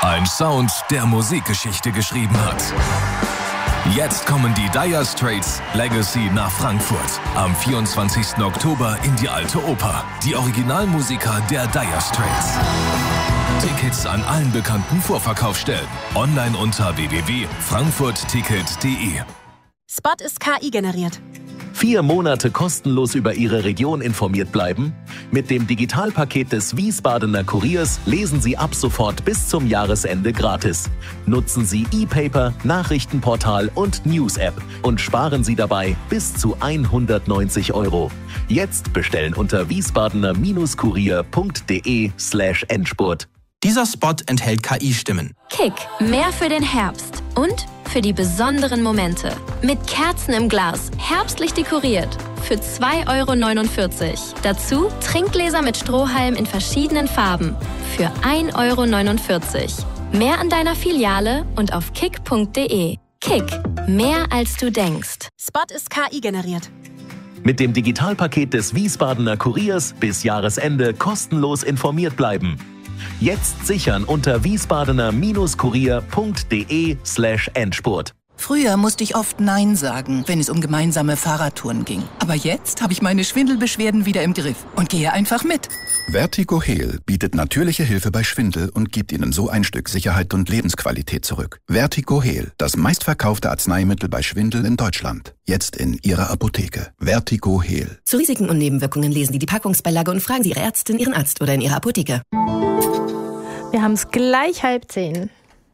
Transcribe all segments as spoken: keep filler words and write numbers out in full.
Ein Sound, der Musikgeschichte geschrieben hat. Jetzt kommen die Dire Straits Legacy nach Frankfurt. Am vierundzwanzigsten Oktober in die Alte Oper. Die Originalmusiker der Dire Straits. Tickets an allen bekannten Vorverkaufsstellen. Online unter w w w punkt frankfurt ticket punkt d e. Spot ist K I generiert. Vier Monate kostenlos über Ihre Region informiert bleiben? Mit dem Digitalpaket des Wiesbadener Kuriers lesen Sie ab sofort bis zum Jahresende gratis. Nutzen Sie E-Paper, Nachrichtenportal und News-App und sparen Sie dabei bis zu hundertneunzig Euro. Jetzt bestellen unter wiesbadener-kurier punkt d e slash Endspurt. Dieser Spot enthält K I-Stimmen. Kick, mehr für den Herbst und für die besonderen Momente. Mit Kerzen im Glas, herbstlich dekoriert. Für zwei Euro neunundvierzig. Dazu Trinkgläser mit Strohhalm in verschiedenen Farben. Für ein Euro neunundvierzig. Mehr an deiner Filiale und auf kick punkt d e. Kick, mehr als du denkst. Spot ist K I generiert. Mit dem Digitalpaket des Wiesbadener Kuriers bis Jahresende kostenlos informiert bleiben. Jetzt sichern unter wiesbadener-kurier punkt d e slash Endspurt. Früher musste ich oft Nein sagen, wenn es um gemeinsame Fahrradtouren ging. Aber jetzt habe ich meine Schwindelbeschwerden wieder im Griff und gehe einfach mit. Vertigo-Heal bietet natürliche Hilfe bei Schwindel und gibt Ihnen so ein Stück Sicherheit und Lebensqualität zurück. Vertigo-Heal, das meistverkaufte Arzneimittel bei Schwindel in Deutschland. Jetzt in Ihrer Apotheke. Vertigo-Heal. Zu Risiken und Nebenwirkungen lesen Sie die Packungsbeilage und fragen Sie Ihre Ärztin, Ihren Arzt oder in Ihrer Apotheke. Wir haben es gleich halb zehn.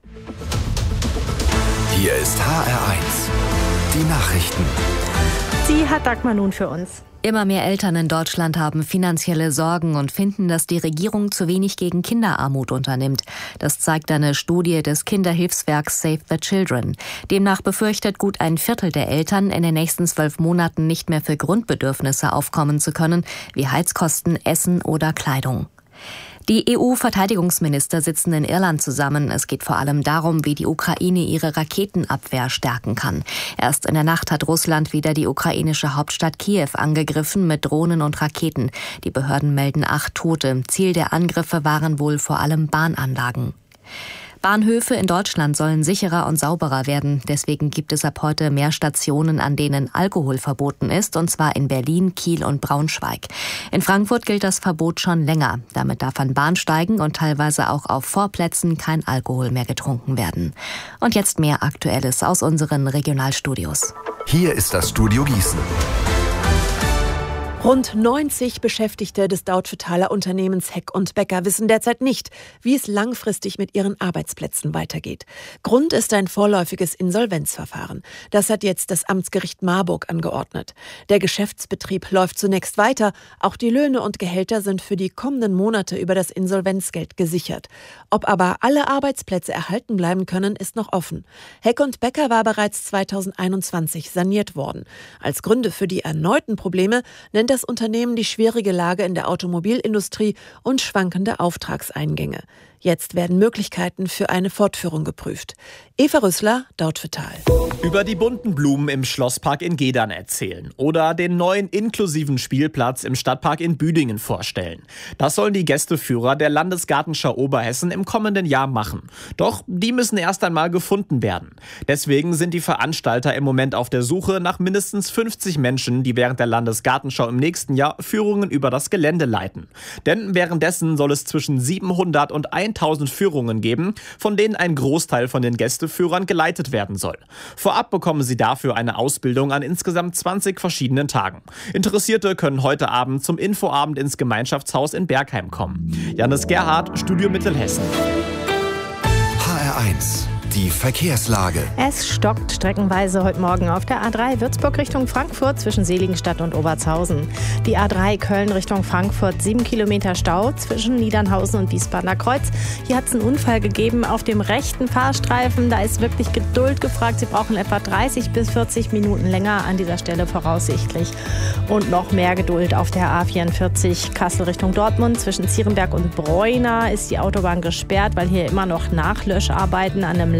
Hier ist H R eins. Die Nachrichten. Die hat Dagmar nun für uns. Immer mehr Eltern in Deutschland haben finanzielle Sorgen und finden, dass die Regierung zu wenig gegen Kinderarmut unternimmt. Das zeigt eine Studie des Kinderhilfswerks Save the Children. Demnach befürchtet gut ein Viertel der Eltern, in den nächsten zwölf Monaten nicht mehr für Grundbedürfnisse aufkommen zu können, wie Heizkosten, Essen oder Kleidung. Die E U-Verteidigungsminister sitzen in Irland zusammen. Es geht vor allem darum, wie die Ukraine ihre Raketenabwehr stärken kann. Erst in der Nacht hat Russland wieder die ukrainische Hauptstadt Kiew angegriffen mit Drohnen und Raketen. Die Behörden melden acht Tote. Ziel der Angriffe waren wohl vor allem Bahnanlagen. Bahnhöfe in Deutschland sollen sicherer und sauberer werden. Deswegen gibt es ab heute mehr Stationen, an denen Alkohol verboten ist, und zwar in Berlin, Kiel und Braunschweig. In Frankfurt gilt das Verbot schon länger. Damit darf an Bahnsteigen und teilweise auch auf Vorplätzen kein Alkohol mehr getrunken werden. Und jetzt mehr Aktuelles aus unseren Regionalstudios. Hier ist das Studio Gießen. Rund neunzig Beschäftigte des Dautphetaler Unternehmens Heck und Becker wissen derzeit nicht, wie es langfristig mit ihren Arbeitsplätzen weitergeht. Grund ist ein vorläufiges Insolvenzverfahren. Das hat jetzt das Amtsgericht Marburg angeordnet. Der Geschäftsbetrieb läuft zunächst weiter. Auch die Löhne und Gehälter sind für die kommenden Monate über das Insolvenzgeld gesichert. Ob aber alle Arbeitsplätze erhalten bleiben können, ist noch offen. Heck und Becker war bereits zweitausendeinundzwanzig saniert worden. Als Gründe für die erneuten Probleme nennt das Unternehmen die schwierige Lage in der Automobilindustrie und schwankende Auftragseingänge. Jetzt werden Möglichkeiten für eine Fortführung geprüft. Eva Rüssler, Dautphetal. Über die bunten Blumen im Schlosspark in Gedern erzählen oder den neuen inklusiven Spielplatz im Stadtpark in Büdingen vorstellen. Das sollen die Gästeführer der Landesgartenschau Oberhessen im kommenden Jahr machen. Doch die müssen erst einmal gefunden werden. Deswegen sind die Veranstalter im Moment auf der Suche nach mindestens fünfzig Menschen, die während der Landesgartenschau im nächsten Jahr Führungen über das Gelände leiten. Denn währenddessen soll es zwischen siebenhundert und tausend Führungen geben, von denen ein Großteil von den Gästeführern geleitet werden soll. Vorab bekommen sie dafür eine Ausbildung an insgesamt zwanzig verschiedenen Tagen. Interessierte können heute Abend zum Infoabend ins Gemeinschaftshaus in Bergheim kommen. Janis Gerhardt, Studio Mittelhessen. H R eins. Die Verkehrslage. Es stockt streckenweise heute Morgen auf der A drei Würzburg Richtung Frankfurt zwischen Seligenstadt und Obertshausen. Die A drei Köln Richtung Frankfurt, sieben Kilometer Stau zwischen Niedernhausen und Wiesbadener Kreuz. Hier hat es einen Unfall gegeben auf dem rechten Fahrstreifen. Da ist wirklich Geduld gefragt. Sie brauchen etwa dreißig bis vierzig Minuten länger an dieser Stelle voraussichtlich. Und noch mehr Geduld auf der A vierundvierzig Kassel Richtung Dortmund. Zwischen Zierenberg und Breuna ist die Autobahn gesperrt, weil hier immer noch Nachlöscharbeiten an einem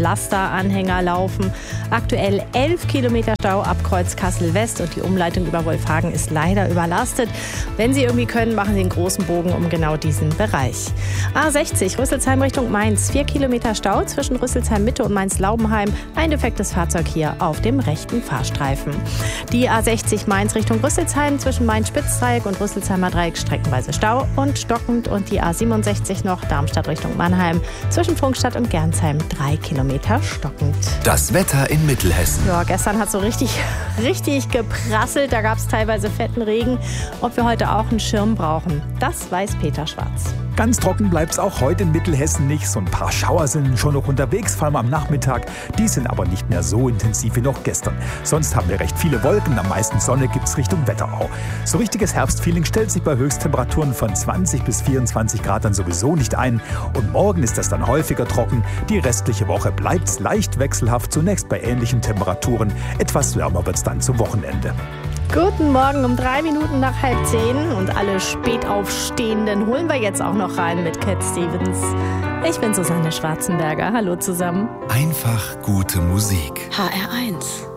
Lasteranhänger laufen. Aktuell elf Kilometer Stau ab Kreuz Kassel-West und die Umleitung über Wolfhagen ist leider überlastet. Wenn Sie irgendwie können, machen Sie einen großen Bogen um genau diesen Bereich. A sechzig Rüsselsheim Richtung Mainz. vier Kilometer Stau zwischen Rüsselsheim Mitte und Mainz-Laubenheim. Ein defektes Fahrzeug hier auf dem rechten Fahrstreifen. Die A sechzig Mainz Richtung Rüsselsheim zwischen Mainz-Spitzdreieck und Rüsselsheimer Dreieck streckenweise Stau und stockend. Und die A siebenundsechzig noch Darmstadt Richtung Mannheim zwischen Prunkstadt und Gernsheim drei Kilometer stockend. Das Wetter in Mittelhessen. Ja, gestern hat so richtig, richtig geprasselt. Da gab es teilweise fetten Regen. Ob wir heute auch einen Schirm brauchen, das weiß Peter Schwarz. Ganz trocken bleibt es auch heute in Mittelhessen nicht. So ein paar Schauer sind schon noch unterwegs, vor allem am Nachmittag. Die sind aber nicht mehr so intensiv wie noch gestern. Sonst haben wir recht viele Wolken, am meisten Sonne gibt's Richtung Wetterau. So richtiges Herbstfeeling stellt sich bei Höchsttemperaturen von zwanzig bis vierundzwanzig Grad dann sowieso nicht ein. Und morgen ist das dann häufiger trocken. Die restliche Woche bleibt's leicht wechselhaft, zunächst bei ähnlichen Temperaturen. Etwas wärmer wird's dann zum Wochenende. Guten Morgen um drei Minuten nach halb zehn und alle Spätaufstehenden holen wir jetzt auch noch rein mit Cat Stevens. Ich bin Susanne Schwarzenberger. Hallo zusammen. Einfach gute Musik. H R eins.